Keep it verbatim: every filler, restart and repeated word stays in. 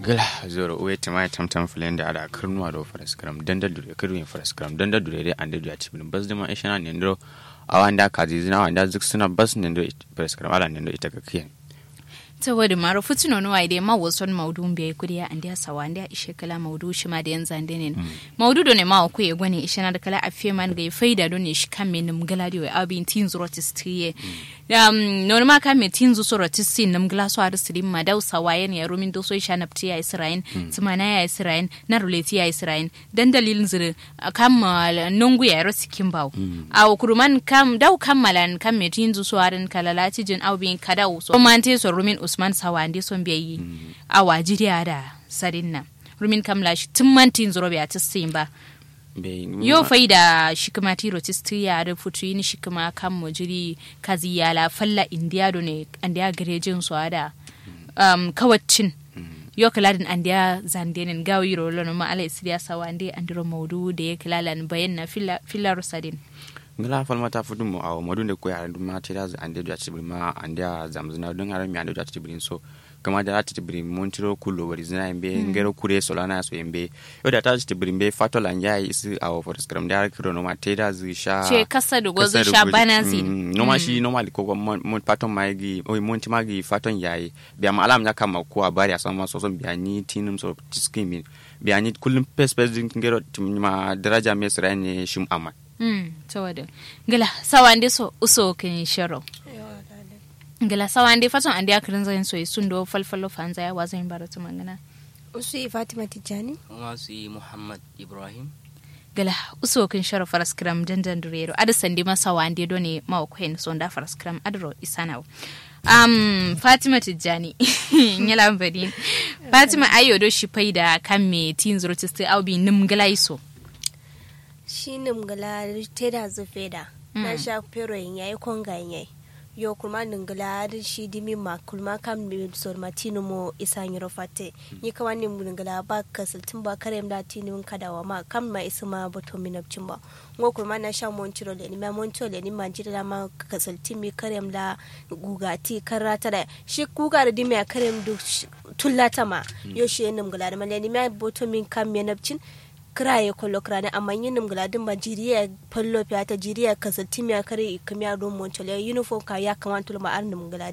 gala zoro uwe tima tamtam fulenda ada karnuwa do faraskram danda dure karwin faraskram danda dure dai ande duya cibin bas da ma ishana ne ndo awanda kaji zina wanda zik suna bas ne ndo faraskram ala ne ndo ita ka kiyan tawadi maro futino no waide ma woson maudun biye kuriya andiya sawanda ishe kala maudu shi ma da yanzu ande ne maudu do ne ma ku ye gwane ishe na da kala afiye man ga faida do ne shi kan me nim galadi wa abin tin zurotistiye um no ma kan me tin zurotisti nim glaso ar sidim ma daw sawayen ya rumin do so isha napti ya israin tumana ya israin na ruleti ya israin dan dalilin zuri kam nungu ya rosikin bawo aw kuruman kam daw kammalan kan me tin zu so arin kalalati jin abin kadaw so man te so rumin Usman Sawande son biyayi a wajiriya da sarin nan rumin kamla shi tun mantin zuro biya ta simba yo faida shi kuma tiro tisti ya da futu yin shi kuma kan mujiri kazi ya la falla indiya do ne andiya garejin su ada um kawacin yo kaladin andiya zandenin gawi rolo no ma ala isiya Sawande andiro maudu da ya kalalan bayan na filla fillar sadin ngala fal mata fudum mo aw modun de ko ya dum ma tira za ande do atibri ma ande zamzuna don haram mi ande do atibri so kama da atibri montiro kulo wari zina embe ngero kure solana so embe yo da atibri embe fatola nyai isi aw for scrum da kiro no ma tira zu sha che kasa do gozo sha banasi no ma shi normal ko mon paton magi o monti magi faton yayi bi am alam nyaka ma ko abari asama so so bi ani tinum so tiskimin bi ani kullum pes pes ngero ma daraja mesra ne shim ama Mm, tawada. Ngala sawande so uso kin sharo. Ngala sawande faton andi akirin zan so isundo falfalo fanza ya wazan baratu mangana. Usu Fatima Tijani. Usu Muhammad Ibrahim. Ngala uso kin sharo faraskram dandan durero. Ada sandi ma sawande do ne ma okwen so nda faraskram adro isanaw. Um Fatima Tijani. Nyala mbadin. Fatima ayodo shi faida kan me tin zuro tisti aubi nim ngala iso. Shi nimgala teda zufeda na sha pero yin yayi konga yayi yo kuma ningala shi dimi ma kulma kam mi sor matino mo isa nyiro fate ni kawan ni ningala ba kasultin ba karem da tinin kadawa ma kam ma isma boto minabcin ba ngo kulma na sha montiro le ni ma montiro le ni ma jira ma kasultin mi karem da gugati karata da shi kuga da dimi karem du tullata ma yo shi nimgala da male ni ma boto min kam minabcin kraye kollo krane amma yinum gladin ba jiriya pollo fiata jiriya kasatimiya kare kamiya don monchole uniform ka ya kamantul ma arnum